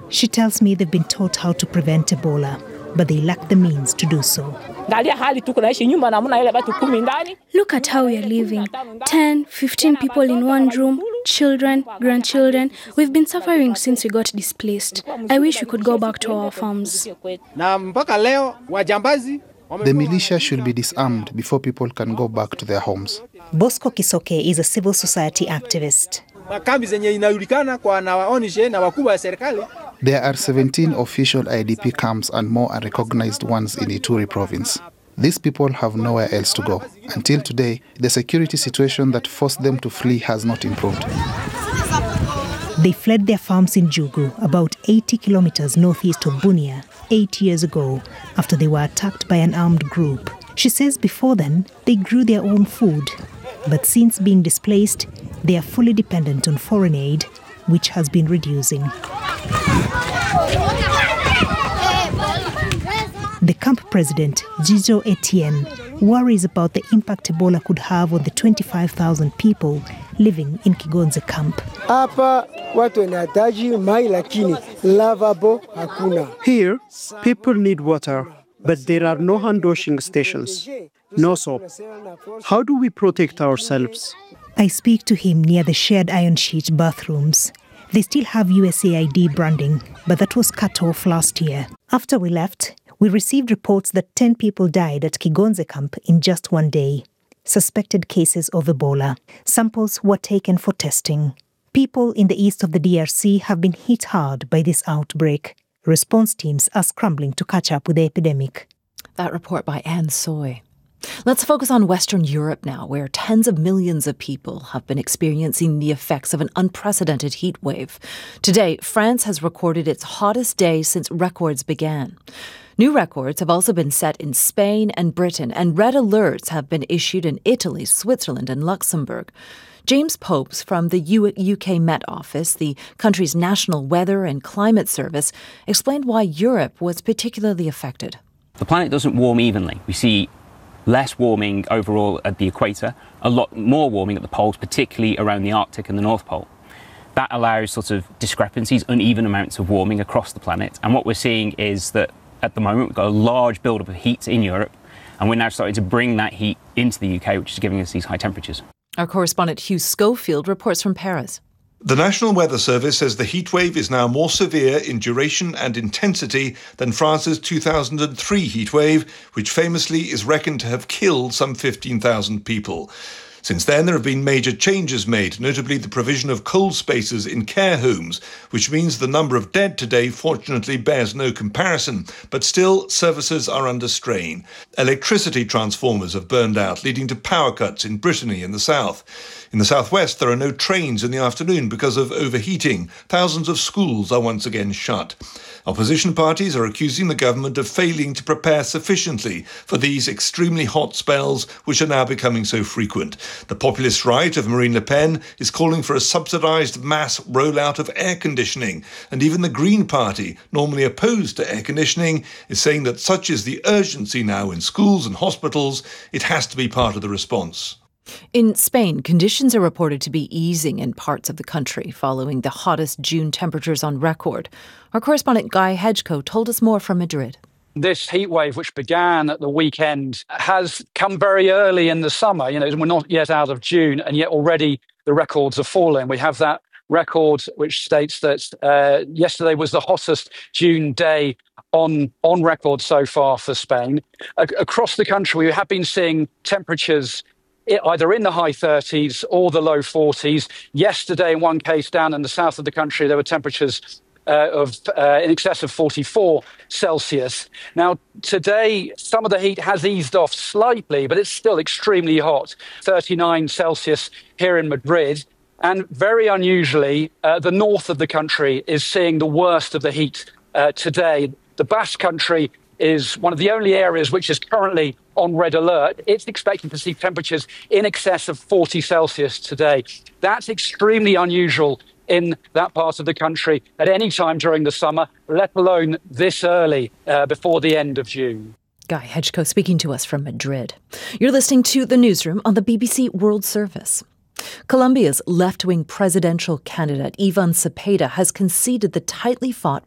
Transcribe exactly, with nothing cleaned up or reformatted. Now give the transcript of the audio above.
She tells me they've been taught how to prevent Ebola, but they lack the means to do so. Look at how we are living. ten, fifteen people in one room, children, grandchildren. We've been suffering since we got displaced. I wish we could go back to our farms. The militia should be disarmed before people can go back to their homes. Bosco Kisoke is a civil society activist. There are seventeen official I D P camps and more unrecognized ones in Ituri province. These people have nowhere else to go. Until today, the security situation that forced them to flee has not improved. They fled their farms in Jugu, about eighty kilometers northeast of Bunia, eight years ago, after they were attacked by an armed group. She says before then, they grew their own food. But since being displaced, they are fully dependent on foreign aid, which has been reducing. The camp president, Jijo Etienne, worries about the impact Ebola could have on the twenty-five thousand people living in Kigonze camp. Here, people need water, but there are no hand-washing stations, no soap. How do we protect ourselves? I speak to him near the shared iron sheet bathrooms. They still have U S A I D branding, but that was cut off last year. After we left, we received reports that ten people died at Kigonze camp in just one day. Suspected cases of Ebola. Samples were taken for testing. People in the east of the D R C have been hit hard by this outbreak. Response teams are scrambling to catch up with the epidemic. That report by Anne Soy. Let's focus on Western Europe now, where tens of millions of people have been experiencing the effects of an unprecedented heat wave. Today, France has recorded its hottest day since records began. New records have also been set in Spain and Britain, and red alerts have been issued in Italy, Switzerland and Luxembourg. James Popes from the U K Met Office, the country's national weather and climate service, explained why Europe was particularly affected. The planet doesn't warm evenly. We see less warming overall at the equator, a lot more warming at the poles, particularly around the Arctic and the North Pole. That allows sort of discrepancies, uneven amounts of warming across the planet. And what we're seeing is that at the moment we've got a large buildup of heat in Europe, and we're now starting to bring that heat into the U K, which is giving us these high temperatures. Our correspondent Hugh Schofield reports from Paris. The National Weather Service says the heatwave is now more severe in duration and intensity than France's two thousand three heatwave, which famously is reckoned to have killed some fifteen thousand people. Since then, there have been major changes made, notably the provision of cold spaces in care homes, which means the number of dead today fortunately bears no comparison, but still services are under strain. Electricity transformers have burned out, leading to power cuts in Brittany and the south. In the southwest, there are no trains in the afternoon because of overheating. Thousands of schools are once again shut. Opposition parties are accusing the government of failing to prepare sufficiently for these extremely hot spells, which are now becoming so frequent. The populist right of Marine Le Pen is calling for a subsidised mass rollout of air conditioning, and even the Green Party, normally opposed to air conditioning, is saying that such is the urgency now in schools and hospitals, it has to be part of the response. In Spain, conditions are reported to be easing in parts of the country following the hottest June temperatures on record. Our correspondent Guy Hedgecoe told us more from Madrid. This heat wave, which began at the weekend, has come very early in the summer. You know, we're not yet out of June, and yet already the records are falling. We have that record which states that uh, yesterday was the hottest June day on on record so far for Spain. A- across the country, we have been seeing temperatures either in the high thirties or the low forties. Yesterday, in one case down in the south of the country, there were temperatures uh, of uh, in excess of forty-four Celsius. Now, today, some of the heat has eased off slightly, but it's still extremely hot, thirty-nine Celsius here in Madrid. And very unusually, uh, the north of the country is seeing the worst of the heat uh, today. The Basque Country is one of the only areas which is currently on red alert. It's expecting to see temperatures in excess of forty Celsius today. That's extremely unusual in that part of the country at any time during the summer, let alone this early uh, before the end of June. Guy Hedgecoe speaking to us from Madrid. You're listening to The Newsroom on the B B C World Service. Colombia's left-wing presidential candidate Ivan Cepeda has conceded the tightly fought